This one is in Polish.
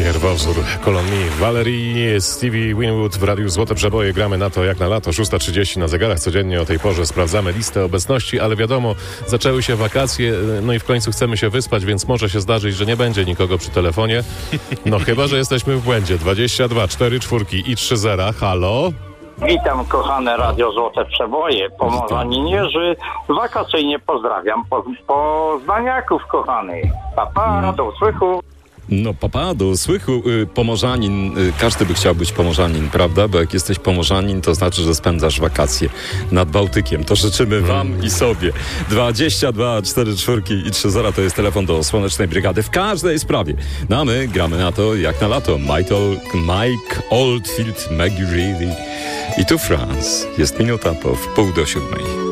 Pierwowzór kolonii Valerii, Stevie Winwood w Radiu Złote Przeboje. Gramy na to jak na lato. 6:30 na zegarach. Codziennie o tej porze sprawdzamy listę obecności, ale wiadomo, zaczęły się wakacje, no i w końcu chcemy się wyspać, więc może się zdarzyć, że nie będzie nikogo przy telefonie. No chyba, że jesteśmy w błędzie. 22 4 4 i 3 0. Halo? Witam, kochane Radio Złote Przeboje, Pomorzaninierzy. Wakacyjnie pozdrawiam poznaniaków kochanych. Papa, do usłychu. No papa, do usłychu. Pomorzanin, każdy by chciał być Pomorzanin, prawda? Bo jak jesteś Pomorzanin, to znaczy, że spędzasz wakacje nad Bałtykiem. To życzymy wam i sobie. 22 4 4 i 3 0 to jest telefon do Słonecznej Brygady w każdej sprawie. No a my gramy na to jak na lato. Mike Oldfield, Maggie Reilly i tu France. Jest minuta po 6:30.